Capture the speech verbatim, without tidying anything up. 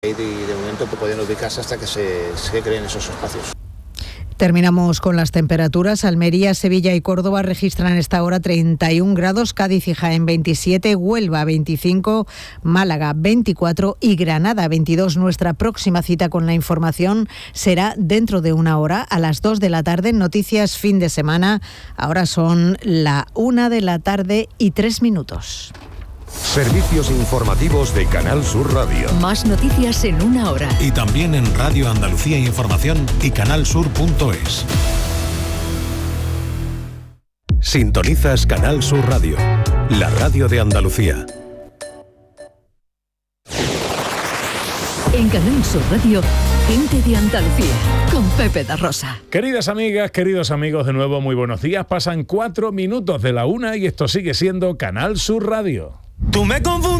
Y de momento pues, pueden ubicarse hasta que se, se creen esos espacios. Terminamos con las temperaturas. Almería, Sevilla y Córdoba registran a esta hora treinta y un grados, Cádiz y Jaén veintisiete, Huelva veinticinco, Málaga veinticuatro y Granada veintidós. Nuestra próxima cita con la información será dentro de una hora a las dos de la tarde en Noticias Fin de Semana. Ahora son la una de la tarde y tres minutos. Servicios informativos de Canal Sur Radio. Más noticias en una hora. Y también en Radio Andalucía Información y canalsur punto es. Sintonizas Canal Sur Radio, la radio de Andalucía. En Canal Sur Radio, gente de Andalucía, con Pepe da Rosa. Queridas amigas, queridos amigos, de nuevo muy buenos días. Pasan cuatro minutos de la una y esto sigue siendo Canal Sur Radio. Tú me confundes.